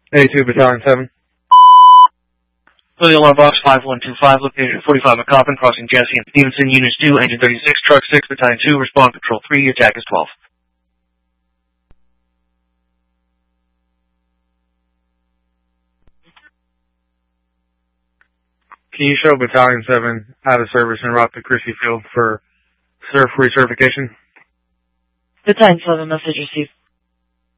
A2 Battalion 7. Clear the alarm box 5125, located at 45 McCoppin, crossing Jesse and Stevenson. Units 2, Engine 36, Truck 6, Battalion 2, respond Control 3, attack is 12. Can you show Battalion 7 out of service and route to Chrissy Field for surf recertification? Battalion 7, message received.